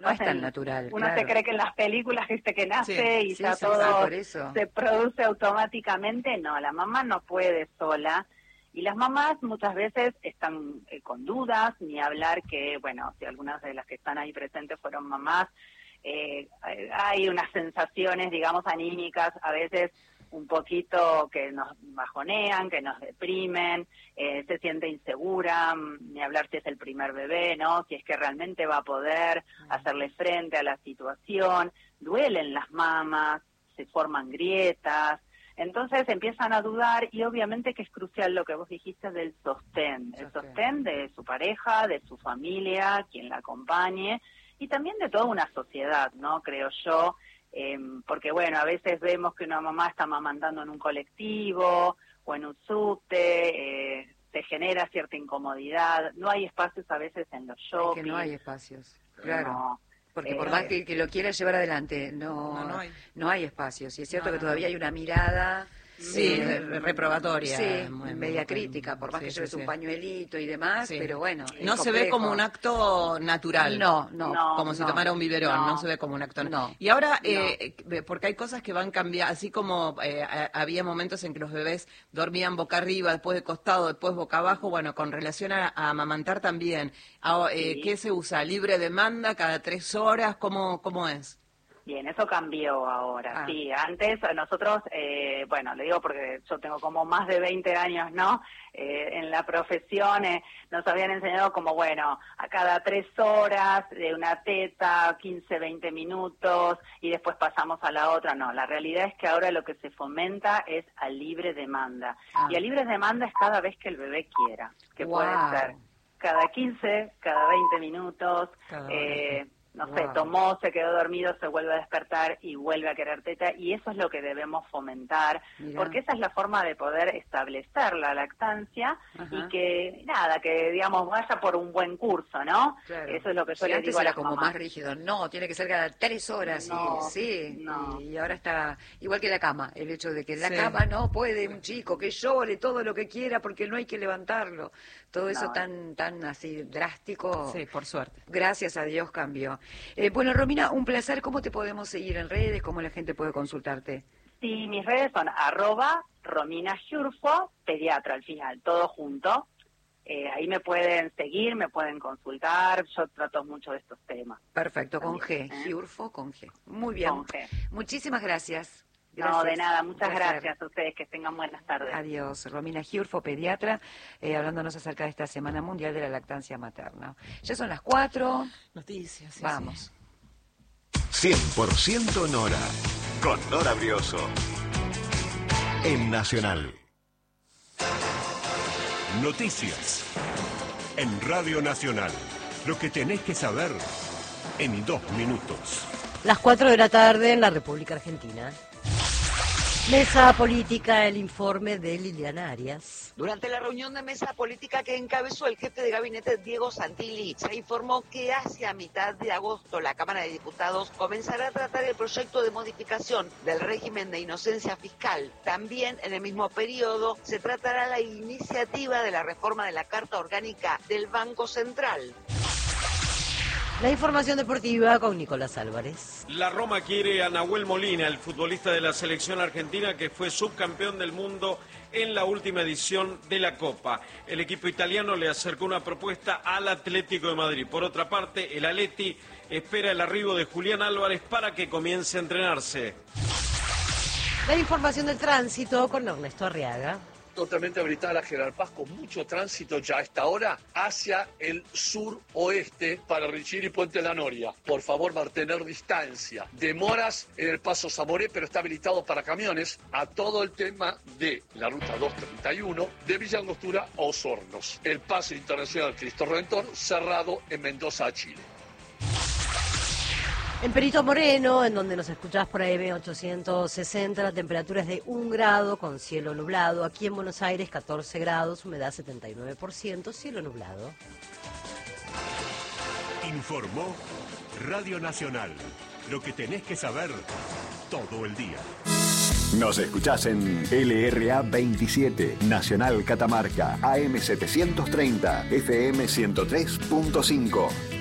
No es tan natural. Uno claro. se cree que en las películas que nace y ya sí, todo por eso. se produce automáticamente. No, la mamá no puede sola. Y las mamás muchas veces están con dudas, ni hablar que, bueno, si algunas de las que están ahí presentes fueron mamás, hay unas sensaciones, digamos, anímicas, a veces un poquito que nos bajonean, que nos deprimen, se siente insegura, ni hablar si es el primer bebé, ¿no? Si es que realmente va a poder hacerle frente a la situación, duelen las mamas, se forman grietas. Entonces empiezan a dudar y obviamente que es crucial lo que vos dijiste del sostén, el sostén de su pareja, de su familia, quien la acompañe y también de toda una sociedad, ¿no? Creo yo, porque bueno, a veces vemos que una mamá está amamantando en un colectivo o en un subte, se genera cierta incomodidad, no hay espacios a veces en los shopping. Es que no hay espacios, claro. No. Porque por más que lo quiera llevar adelante, no hay espacios. Y es cierto que todavía hay una mirada reprobatoria. Sí, media crítica, por más que lleves un pañuelito y demás, pero bueno. No se ve como un acto natural. No. Como si tomara un biberón, no se ve como un acto natural. Y ahora, porque hay cosas que van cambiando, así como había momentos en que los bebés dormían boca arriba, después de costado, después boca abajo, bueno, con relación a amamantar también. ¿Qué se usa? ¿Libre demanda cada 3 horas? ¿Cómo es? Bien, eso cambió ahora, sí. Antes nosotros, bueno, le digo porque yo tengo como más de 20 años, ¿no? En la profesión nos habían enseñado como, bueno, a cada 3 horas de una teta, 15, 20 minutos y después pasamos a la otra. No, la realidad es que ahora lo que se fomenta es a libre demanda. Y a libre demanda es cada vez que el bebé quiera, que puede ser cada 15, cada 20 minutos, no sé, tomó, se quedó dormido, se vuelve a despertar y vuelve a querer teta, y eso es lo que debemos fomentar, porque esa es la forma de poder establecer la lactancia y que, que digamos, vaya por un buen curso, ¿no? Claro. Eso es lo que yo le antes digo a era las como mamás. más rígido, tiene que ser cada 3 horas, y ahora está igual que la cama, el hecho de que en la cama no puede un chico que llore todo lo que quiera porque no hay que levantarlo, todo eso tan así drástico. Sí, por suerte. Gracias a Dios cambió. Bueno, Romina, un placer. ¿Cómo te podemos seguir en redes? ¿Cómo la gente puede consultarte? Sí, mis redes son @Romina Giurfo, pediatra al final, todo junto. Ahí me pueden seguir, me pueden consultar. Yo trato mucho de estos temas. Perfecto, con G. Giurfo con G. Muy bien. Con G. Muchísimas gracias. No, de nada, muchas gracias a ustedes, que tengan buenas tardes. Adiós. Romina Giurfo, pediatra, hablándonos acerca de esta Semana Mundial de la Lactancia Materna. Ya son las 4. Noticias. Vamos. 100% Nora, con Nora Brioso, en Nacional. Noticias, en Radio Nacional. Lo que tenés que saber en 2 minutos. Las 4 de la tarde en la República Argentina. Mesa Política, el informe de Liliana Arias. Durante la reunión de mesa política que encabezó el jefe de gabinete Diego Santilli, se informó que hacia mitad de agosto la Cámara de Diputados comenzará a tratar el proyecto de modificación del régimen de inocencia fiscal. También en el mismo periodo se tratará la iniciativa de la reforma de la Carta Orgánica del Banco Central. La información deportiva con Nicolás Álvarez. La Roma quiere a Nahuel Molina, el futbolista de la selección argentina que fue subcampeón del mundo en la última edición de la Copa. El equipo italiano le acercó una propuesta al Atlético de Madrid. Por otra parte, el Atleti espera el arribo de Julián Álvarez para que comience a entrenarse. La información del tránsito con Ernesto Arriaga. Totalmente habilitada la General Paz con mucho tránsito ya a esta hora hacia el sur-oeste para Richiri y Puente La Noria. Por favor, mantener distancia. Demoras en el Paso Zamoré, pero está habilitado para camiones a todo el tema de la ruta 231 de Villa Angostura a Osornos. El Paso Internacional Cristo Redentor cerrado en Mendoza, Chile. En Perito Moreno, en donde nos escuchás por AM 860, la temperatura es de 1 grado con cielo nublado. Aquí en Buenos Aires, 14 grados, humedad 79%, cielo nublado. Informó Radio Nacional. Lo que tenés que saber todo el día. Nos escuchás en LRA 27, Nacional Catamarca, AM 730, FM 103.5.